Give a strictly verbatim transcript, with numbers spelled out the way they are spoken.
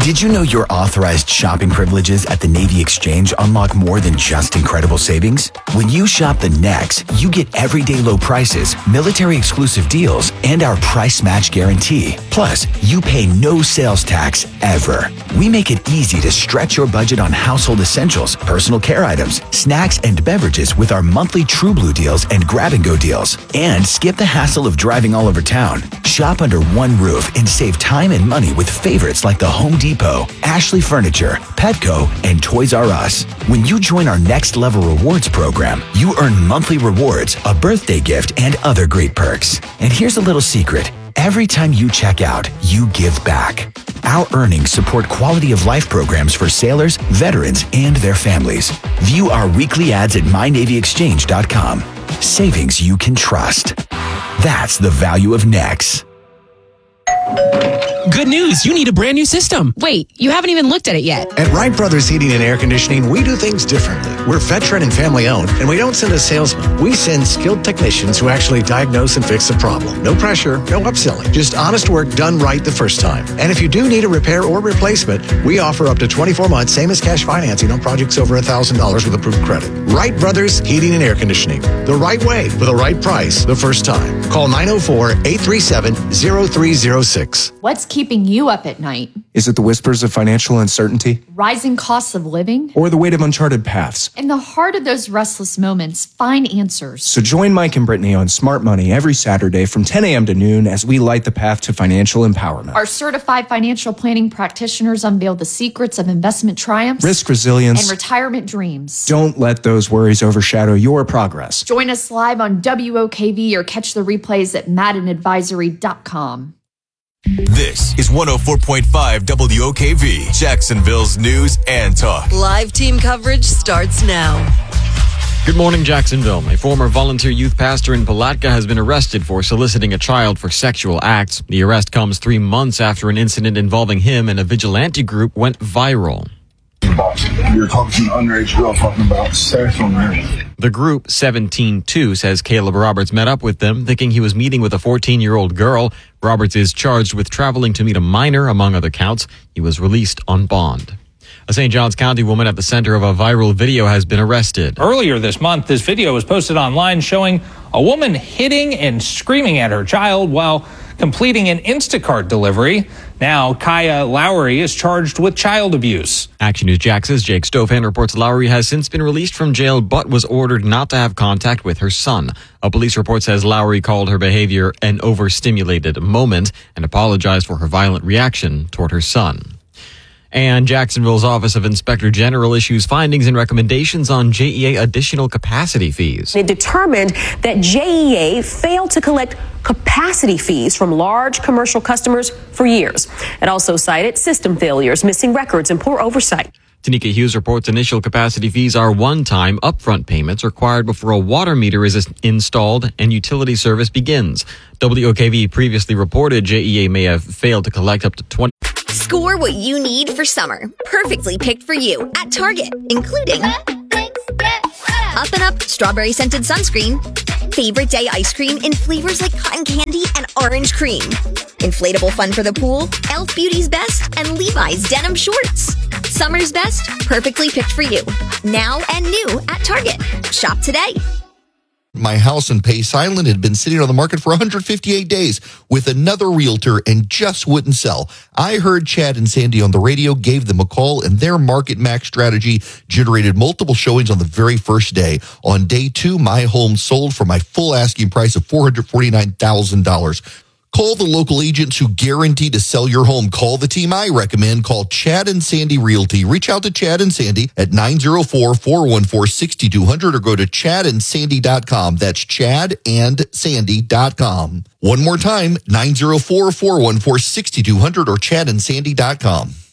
Did you know your authorized shopping privileges at the Navy Exchange unlock more than just incredible savings? When you shop the Nex, you get everyday low prices, military exclusive deals, and our price match guarantee. Plus, you pay no sales tax ever. We make it easy to stretch your budget on household essentials, personal care items, snacks, and beverages with our monthly True Blue deals and grab and go deals. And skip the hassle of driving all over town. Shop under one roof and save time and money with favorites like the Home Depot, Ashley Furniture, Petco, and Toys R Us. When you join our Next Level Rewards program, you earn monthly rewards, a birthday gift, and other great perks. And here's a little secret. Every time you check out, you give back. Our earnings support quality of life programs for sailors, veterans, and their families. View our weekly ads at my navy exchange dot com. Savings you can trust. That's the value of Nex. Good news, you need a brand new system. Wait, you haven't even looked at it yet. At Wright Brothers Heating and Air Conditioning, we do things differently. We're veteran and family owned, and we don't send a salesman. We send skilled technicians who actually diagnose and fix the problem. No pressure, no upselling, just honest work done right the first time. And if you do need a repair or replacement, we offer up to twenty-four months, same as cash financing on projects over one thousand dollars with approved credit. Wright Brothers Heating and Air Conditioning. The right way for the right price the first time. Call nine oh four, eight three seven, oh three oh six. What's keeping you up at night? Is it the whispers of financial uncertainty? Rising costs of living? Or the weight of uncharted paths? In the heart of those restless moments, find answers. So join Mike and Brittany on Smart Money every Saturday from ten a.m. to noon as we light the path to financial empowerment. Our certified financial planning practitioners unveil the secrets of investment triumphs, risk resilience, and retirement dreams. Don't let those worries overshadow your progress. Join us live on W O K V or catch the replays at madden advisory dot com. This is one oh four point five W O K V, Jacksonville's news and talk. Live team coverage starts now. Good morning, Jacksonville. A former volunteer youth pastor in Palatka has been arrested for soliciting a child for sexual acts. The arrest comes three months after an incident involving him and a vigilante group went viral. You're talking to an underage girl talking about sex on there. The group seventeen two says Caleb Roberts met up with them thinking he was meeting with a fourteen-year-old girl. Roberts is charged with traveling to meet a minor, among other counts. He was released on bond. A Saint Johns County woman at the center of a viral video has been arrested. Earlier this month, this video was posted online showing a woman hitting and screaming at her child while completing an Instacart delivery. Now, Kaya Lowry is charged with child abuse. Action News Jax's Jake Stofan reports Lowry has since been released from jail but was ordered not to have contact with her son. A police report says Lowry called her behavior an overstimulated moment and apologized for her violent reaction toward her son. And Jacksonville's Office of Inspector General issues findings and recommendations on J E A additional capacity fees. It determined that J E A failed to collect capacity fees from large commercial customers for years. It also cited system failures, missing records, and poor oversight. Tanika Hughes reports initial capacity fees are one-time upfront payments required before a water meter is installed and utility service begins. W O K V previously reported J E A may have failed to collect up to twenty. Score what you need for summer. Perfectly picked for you at Target, including Up and Up strawberry scented sunscreen, favorite day ice cream in flavors like cotton candy and orange cream, inflatable fun for the pool, e l f Beauty's Best, and Levi's denim shorts. Summer's best, perfectly picked for you. Now and new at Target. Shop today. My house in Pace Island had been sitting on the market for one hundred fifty-eight days with another realtor and just wouldn't sell. I heard Chad and Sandy on the radio, gave them a call, and their Market Max strategy generated multiple showings on the very first day. On day two, my home sold for my full asking price of four hundred forty-nine thousand dollars. Call the local agents who guarantee to sell your home. Call the team I recommend. Call Chad and Sandy Realty. Reach out to Chad and Sandy at nine oh four, four one four, six two zero zero or go to chad and sandy dot com. That's chad and sandy dot com. One more time, nine oh four, four one four, six two zero zero or chad and sandy dot com.